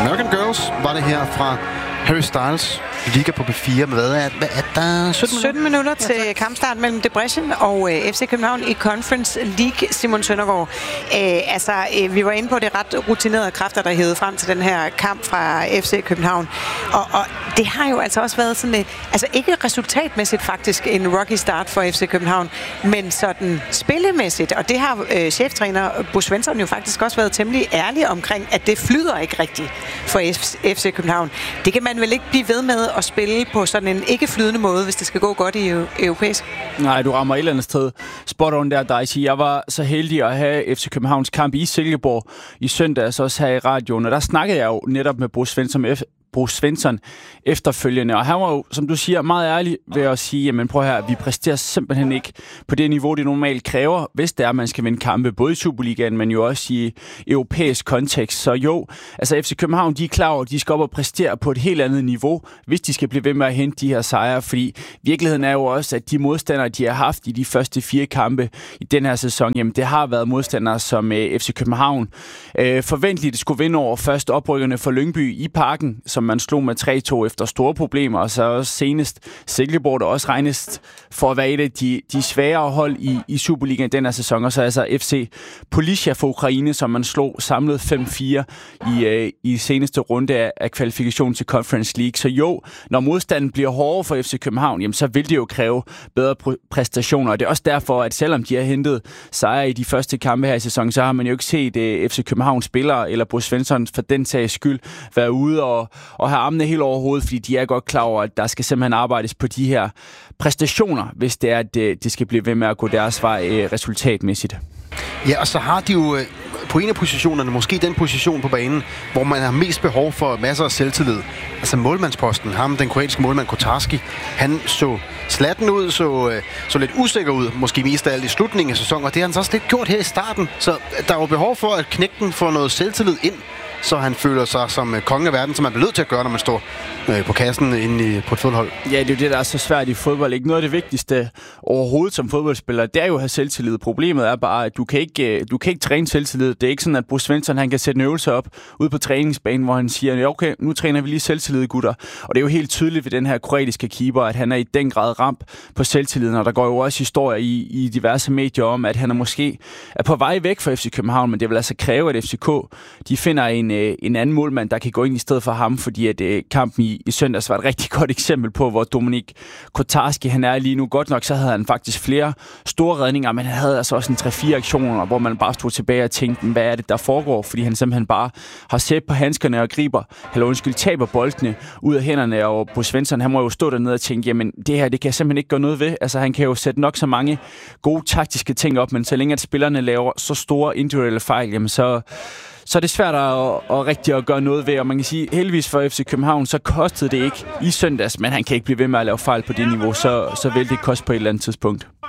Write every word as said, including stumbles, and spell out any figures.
American Girls var det her fra Harry Styles. Ligger på B fire med hvad er, hvad er der? sytten, sytten minutter til ja, kampstart mellem Debrecen og øh, F C København i Conference League. Simon Søndergaard. Øh, altså, øh, vi var inde på det ret rutinerede kræfter, der hævede frem til den her kamp fra F C København. Og, og det har jo altså også været sådan, øh, altså ikke resultatmæssigt faktisk en rocky start for F C København, men sådan spillemæssigt. Og det har øh, cheftræner Bo Svensson jo faktisk også været temmelig ærlig omkring, at det flyder ikke rigtigt for F C København. Det kan man vel ikke blive ved med at spille på sådan en ikke-flydende måde, hvis det skal gå godt i europæisk? Nej, du rammer et eller andet sted spot on der, Daisy. Jeg var så heldig at have F C Københavns kamp i Silkeborg i søndags, også her i radioen, og der snakkede jeg jo netop med Bo Svensson, Bo Svensson efterfølgende, og han var jo, som du siger, meget ærlig ved at sige, jamen prøv her, vi præsterer simpelthen ikke på det niveau, det normalt kræver, hvis det er, at man skal vinde kampe, både i Superligaen, men jo også i europæisk kontekst. Så jo, altså F C København, de er klar over, at de skal op og præstere på et helt andet niveau, hvis de skal blive ved med at hente de her sejre, fordi virkeligheden er jo også, at de modstandere, de har haft i de første fire kampe i den her sæson, jamen det har været modstandere som øh, F C København øh, forventeligt skulle vinde over først oprykkerne for Lyngby i Parken, som man slog med tre to efter store problemer, og så også senest Silkeborg, der også regnes for at være et af de, de sværere hold i, i Superligaen den her sæson, og så altså F C Polisia for Ukraine, som man slog samlet fem fire i, øh, i seneste runde af, af kvalifikationen til Conference League. Så jo, når modstanden bliver hårdere for F C København, jamen, så vil det jo kræve bedre pr- præstationer, og det er også derfor, at selvom de har hentet sejre i de første kampe her i sæsonen, så har man jo ikke set øh, F C Københavns spillere, eller Bo Svensson for den sags skyld, være ude og og have armene helt over hovedet, fordi de er godt klar over, at der skal simpelthen arbejdes på de her præstationer, hvis det er, at det skal blive ved med at gå deres vej resultatmæssigt. Ja, og så har de jo på en af positionerne, måske den position på banen, hvor man har mest behov for masser af selvtillid. Altså målmandsposten, ham, den kroatiske målmand Kotarski, han så slatten ud, så, så lidt usikker ud, måske mest af alt i slutningen af sæsonen, og det har han så også lidt gjort her i starten. Så der er jo behov for, at knægten får noget selvtillid ind, så han føler sig som konge af verden, som man bliver nødt til at gøre, når man står øh, på kassen inde i, på et fodboldhold. Ja, det er jo det, der er så svært i fodbold. Ikke noget af det vigtigste overhovedet som fodboldspiller, det er jo at have selvtillid. Problemet er bare, at du kan ikke, du kan ikke træne selvtillid. Det er ikke sådan, at Bo Svensson, han kan sætte en øvelse op ude på træningsbanen, hvor han siger, ja, okay, nu træner vi lige selvtillid, gutter. Og det er jo helt tydeligt ved den her kroatiske keeper, at han er i den grad ramt på selvtilliden, og der går jo også historier i, i diverse medier om, at han er måske er på vej væk fra F C København, men det vil altså kræve, at F C K, de finder en en anden målmand, der kan gå ind i stedet for ham, fordi at øh, kampen i, i søndags var et rigtig godt eksempel på, hvor Dominik Kotarski, han er lige nu. Godt nok, så havde han faktisk flere store redninger, men han havde altså også en tre fire aktioner, hvor man bare stod tilbage og tænkte, hvad er det, der foregår? Fordi han simpelthen bare har sæt på handskerne og griber, eller undskyld, taber boldene ud af hænderne, og Bo Svensson, han må jo stå dernede og tænke, jamen det her, det kan jeg simpelthen ikke gøre noget ved. Altså han kan jo sætte nok så mange gode taktiske ting op, men så længe at spillerne laver så store individuelle fejl, jamen så så er det svært at, at rigtig at gøre noget ved, og man kan sige, heldigvis for F C København, så kostede det ikke i søndags, men han kan ikke blive ved med at lave fejl på det niveau, så, så vil det koste på et eller andet tidspunkt.